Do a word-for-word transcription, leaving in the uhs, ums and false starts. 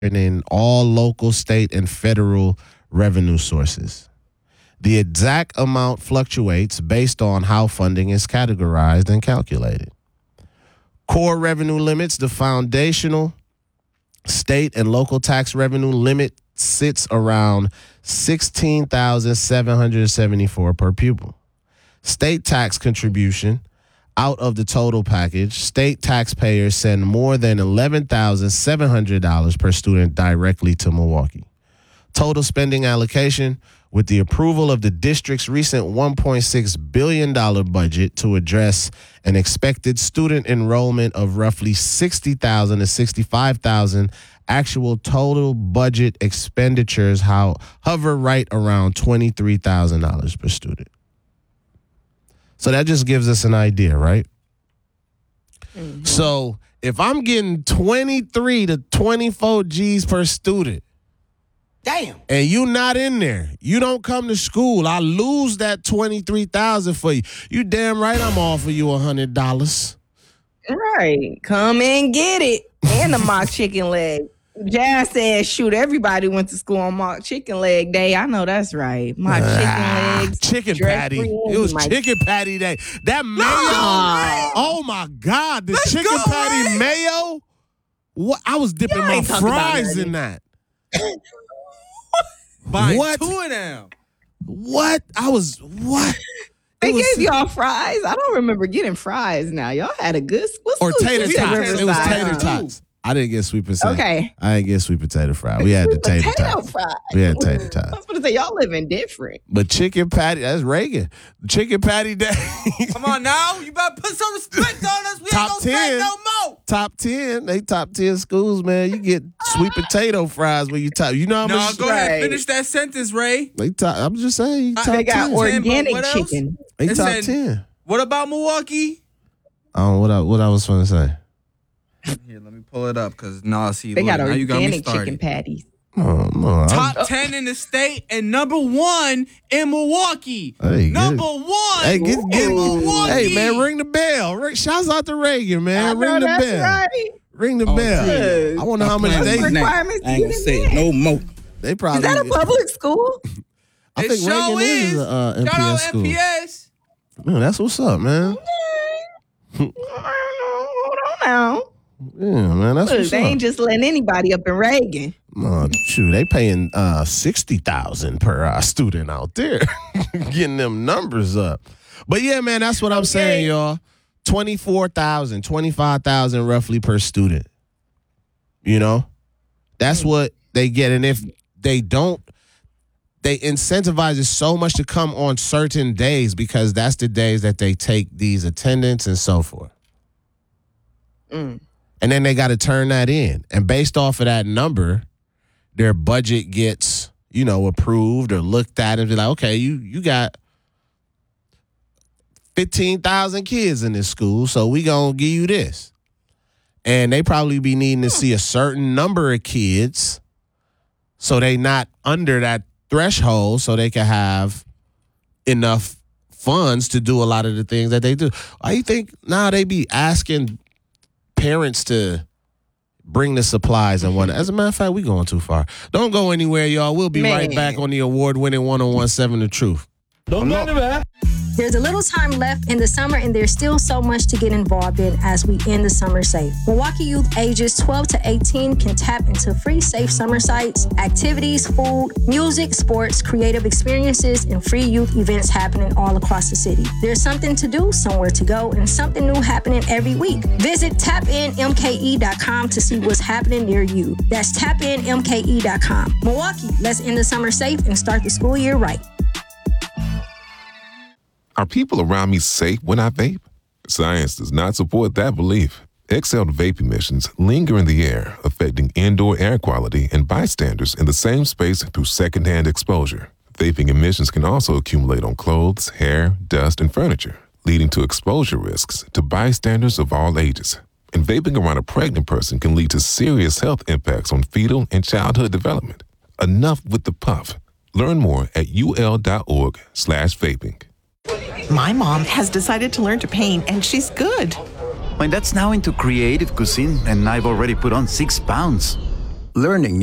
in all local, state, and federal revenue sources. The exact amount fluctuates based on how funding is categorized and calculated. Core revenue limits, the foundational state and local tax revenue limit sits around sixteen thousand seven hundred seventy-four per pupil. State tax contribution, out of the total package, state taxpayers send more than eleven thousand seven hundred dollars per student directly to Milwaukee. Total spending allocation, with the approval of the district's recent one point six billion dollars budget to address an expected student enrollment of roughly sixty thousand to sixty-five thousand, actual total budget expenditures how, hover right around twenty-three thousand dollars per student. So that just gives us an idea, right? Mm-hmm. So if I'm getting twenty-three to twenty-four G's per student, damn, and you not in there, you don't come to school, I lose that twenty-three thousand for you. You damn right I'm offer you one hundred dollars. Right. Come and get it. And the mock chicken leg. Jazz said, shoot, everybody went to school on mock chicken leg day. I know that's right. Mock ah, chicken legs. Chicken patty. It was my... chicken patty day. That mayo. No. Oh, my God. The Let's chicken go, patty man. Mayo. What? I was dipping my fries in that. By what? Two of them. What? I was, what? They was, gave y'all fries? I don't remember getting fries now. Y'all had a good... Or tater tots. It was tater tots. I didn't get sweet potato. Okay. I didn't get sweet potato fry. We had the tater tots. Fries. We had tater tots. I was going to say, y'all living different. But chicken patty, that's Reagan. Chicken patty day. Come on now. You better put some respect on us. We top ain't ten, gonna say no more. Top ten. They top ten schools, man. You get sweet potato fries when you top. You know how no, much? No, go ahead. Finish that sentence, Ray. They top, I'm just saying. You top they got ten. organic chicken. They it top said, ten. What about Milwaukee? I don't know what I, what I was going to say. Here, let me pull it up because nah, see, they look, got now you got me organic started. chicken patties. Oh, no, Top I'm, ten in the state and number one in Milwaukee. Hey, number one. Hey, get, get, Milwaukee. Hey, man, ring the bell. Ring, shouts out to Reagan, man. I ring know the that's bell. Right. Ring the oh, bell. Good. I wonder how much they. Requirements I ain't gonna say it no more. They probably. Is that a public school? I it think sure Reagan is. is a uh, M P S Shout out school. M P S. Man, that's what's up, man. Hold on now. Yeah, man, that's Look, what's they up. ain't just letting anybody up in Reagan. No, shoot, they paying uh, sixty thousand per uh, student out there, getting them numbers up. But yeah, man, that's what I'm okay. saying, y'all. twenty-four thousand, twenty-five thousand roughly per student. You know, that's mm. what they get, and if they don't, they incentivize it so much to come on certain days because that's the days that they take these attendance and so forth. Mm. And then they got to turn that in. And based off of that number, their budget gets, you know, approved or looked at and be like, okay, you you got fifteen thousand kids in this school, so we going to give you this. And they probably be needing to see a certain number of kids so they not under that threshold so they can have enough funds to do a lot of the things that they do. I think now they be asking parents to bring the supplies and whatnot. As a matter of fact, we going too far. Don't go anywhere, y'all. We'll be Man. right back on the award-winning one oh one seven The Truth. Don't go anywhere. There's a little time left in the summer, and there's still so much to get involved in as we end the summer safe. Milwaukee youth ages twelve to eighteen can tap into free safe summer sites, activities, food, music, sports, creative experiences, and free youth events happening all across the city. There's something to do, somewhere to go, and something new happening every week. Visit tap in m k e dot com to see what's happening near you. That's tap in m k e dot com. Milwaukee, let's end the summer safe and start the school year right. Are people around me safe when I vape? Science does not support that belief. Exhaled vape emissions linger in the air, affecting indoor air quality and bystanders in the same space through secondhand exposure. Vaping emissions can also accumulate on clothes, hair, dust, and furniture, leading to exposure risks to bystanders of all ages. And vaping around a pregnant person can lead to serious health impacts on fetal and childhood development. Enough with the puff. Learn more at ul.org slash vaping. My mom has decided to learn to paint, and she's good. My dad's now into creative cuisine, and I've already put on six pounds. Learning